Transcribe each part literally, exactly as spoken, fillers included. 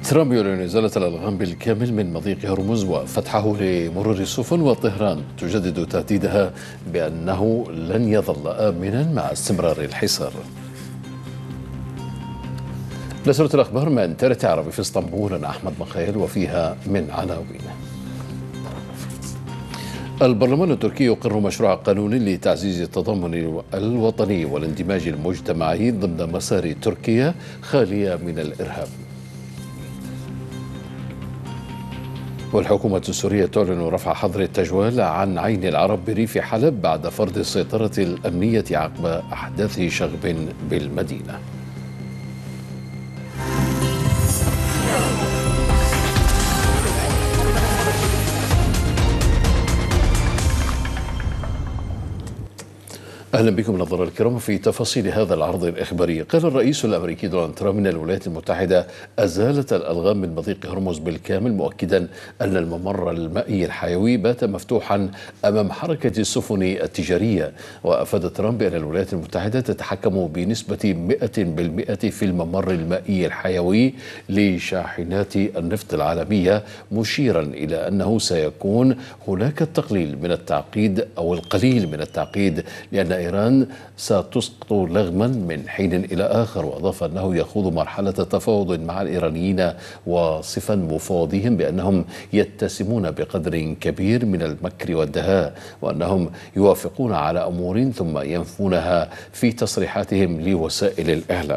ترامب يعلن إزالة الألغام بالكامل من مضيق هرمز وفتحه لمرور السفن، وطهران تجدد تهديدها بأنه لن يظل آمنا مع استمرار الحصار. نشرة الأخبار من ترت عربي في اسطنبول، أنا أحمد مخيل وفيها من عناوين. البرلمان التركي يقر مشروع قانون لتعزيز التضامن الوطني والاندماج المجتمعي ضمن مسار تركيا خالية من الإرهاب. والحكومة السورية تعلن رفع حظر التجوال عن عين العرب بريف حلب بعد فرض السيطرة الأمنية عقب أحداث شغب بالمدينة. أهلا بكم نظراء الكرام في تفاصيل هذا العرض الإخباري. قال الرئيس الأمريكي دونالد ترامب إن الولايات المتحدة أزالت الألغام من مضيق هرمز بالكامل، مؤكدا أن الممر المائي الحيوي بات مفتوحا أمام حركة السفن التجارية. وأفاد ترامب أن الولايات المتحدة تتحكم بنسبة مئة بالمئة في الممر المائي الحيوي لشاحنات النفط العالمية، مشيرا إلى أنه سيكون هناك التقليل من التعقيد أو القليل من التعقيد لأن إيران ستسقط لغما من حين إلى آخر. وأضاف أنه يخوض مرحلة تفاوض مع الإيرانيين، وصفا مفاوضيهم بأنهم يتسمون بقدر كبير من المكر والدهاء، وأنهم يوافقون على أمور ثم ينفونها في تصريحاتهم لوسائل الإعلام.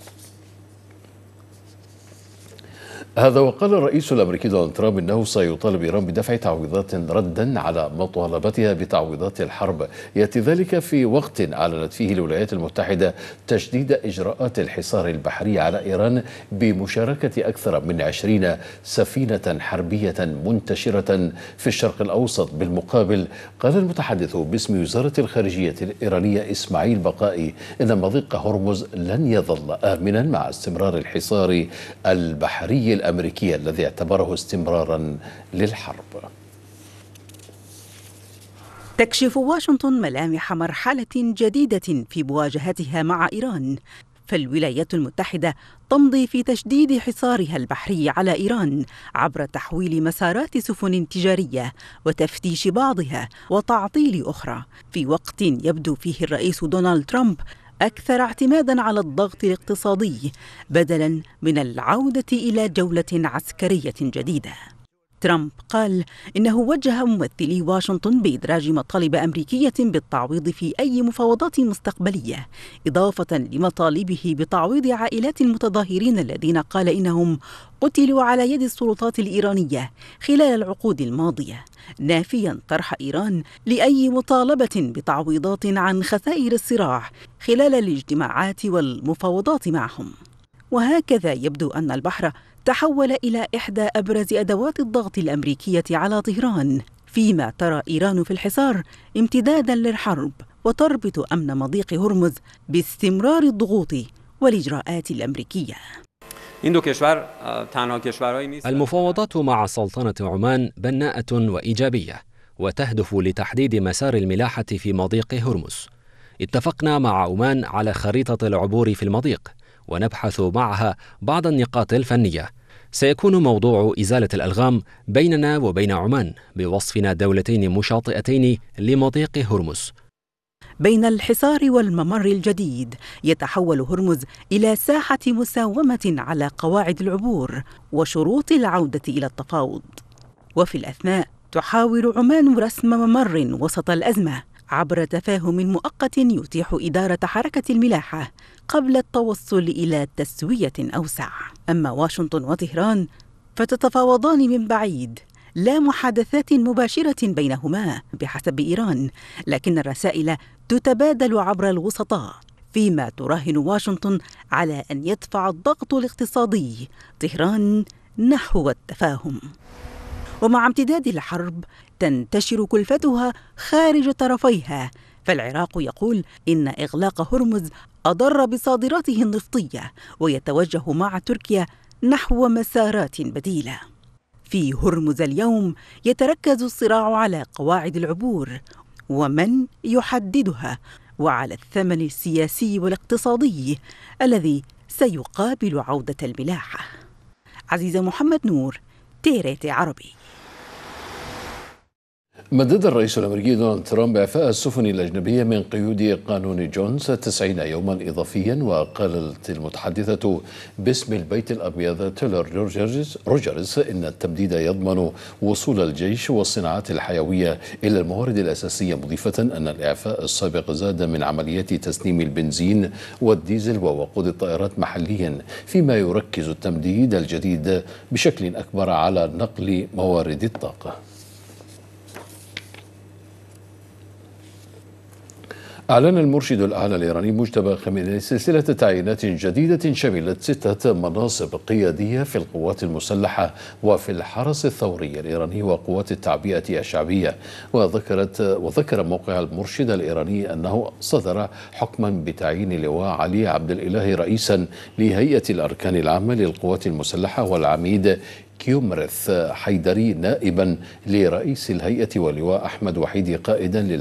هذا وقال الرئيس الأمريكي دونالد ترامب إنه سيطالب إيران بدفع تعويضات ردا على مطالبتها بتعويضات الحرب، يأتي ذلك في وقت أعلنت فيه الولايات المتحدة تجديد إجراءات الحصار البحري على إيران بمشاركة أكثر من عشرين سفينة حربية منتشرة في الشرق الأوسط. بالمقابل قال المتحدث باسم وزارة الخارجية الإيرانية إسماعيل بقائي إن مضيق هرمز لن يظل آمنا مع استمرار الحصار البحري الأمريكي الذي اعتبره استمرارا للحرب. تكشف واشنطن ملامح مرحلة جديدة في مواجهتها مع إيران، فالولايات المتحدة تمضي في تشديد حصارها البحري على إيران عبر تحويل مسارات سفن تجارية وتفتيش بعضها وتعطيل أخرى، في وقت يبدو فيه الرئيس دونالد ترامب أكثر اعتماداً على الضغط الاقتصادي بدلاً من العودة إلى جولة عسكرية جديدة. ترامب قال إنه وجه ممثلي واشنطن بإدراج مطالب أمريكية بالتعويض في أي مفاوضات مستقبلية، إضافة لمطالبه بتعويض عائلات المتظاهرين الذين قال إنهم قتلوا على يد السلطات الإيرانية خلال العقود الماضية، نافياً طرح إيران لأي مطالبة بتعويضات عن خسائر الصراع خلال الاجتماعات والمفاوضات معهم. وهكذا يبدو أن البحر تحول إلى إحدى أبرز أدوات الضغط الأمريكية على طهران، فيما ترى إيران في الحصار امتداداً للحرب وتربط أمن مضيق هرمز باستمرار الضغوط والإجراءات الأمريكية. المفاوضات مع سلطنة عمان بناءة وإيجابية وتهدف لتحديد مسار الملاحة في مضيق هرمز. اتفقنا مع عمان على خريطة العبور في المضيق ونبحث معها بعض النقاط الفنية. سيكون موضوع إزالة الألغام بيننا وبين عمان بوصفنا دولتين مشاطئتين لمضيق هرمز. بين الحصار والممر الجديد يتحول هرمز إلى ساحة مساومة على قواعد العبور وشروط العودة إلى التفاوض. وفي الأثناء تحاول عمان رسم ممر وسط الأزمة عبر تفاهم مؤقت يتيح إدارة حركة الملاحة قبل التوصل إلى تسوية أوسع. أما واشنطن وطهران فتتفاوضان من بعيد، لا محادثات مباشرة بينهما بحسب إيران، لكن الرسائل تتبادل عبر الوسطاء، فيما تراهن واشنطن على أن يدفع الضغط الاقتصادي طهران نحو التفاهم. ومع امتداد الحرب تنتشر كلفتها خارج طرفيها، فالعراق يقول إن إغلاق هرمز أضر بصادراته النفطية ويتوجه مع تركيا نحو مسارات بديلة. في هرمز اليوم يتركز الصراع على قواعد العبور ومن يحددها، وعلى الثمن السياسي والاقتصادي الذي سيقابل عودة الملاحة. عزيزة محمد نور، تيريتي عربي. مدد الرئيس الأمريكي دونالد ترامب إعفاء السفن الأجنبية من قيود قانون جونز تسعين يوما إضافيا. وقالت المتحدثة باسم البيت الأبيض تيلر روجرز, روجرز إن التمديد يضمن وصول الجيش والصناعات الحيوية إلى الموارد الأساسية، مضيفة أن الإعفاء السابق زاد من عمليات تسليم البنزين والديزل ووقود الطائرات محليا، فيما يركز التمديد الجديد بشكل أكبر على نقل موارد الطاقة. أعلن المرشد الأعلى الإيراني مجتبى خامنئي سلسلة تعيينات جديدة شملت ستة مناصب قيادية في القوات المسلحة وفي الحرس الثوري الإيراني وقوات التعبئة الشعبية. وذكرت وذكر موقع المرشد الإيراني أنه صدر حكما بتعيين لواء علي عبد الإله رئيسا لهيئة الأركان العامة للقوات المسلحة، والعميد كيومرث حيدري نائبا لرئيس الهيئة، ولواء أحمد وحيدي قائدا